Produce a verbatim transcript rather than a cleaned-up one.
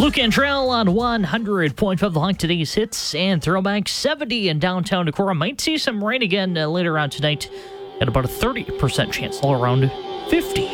Luke Cantrell on one hundred point five The Hunk, today's hits and throwback. seventy in downtown Decorah. Might see some rain again uh, later on tonight at about a thirty percent chance, all around fifty.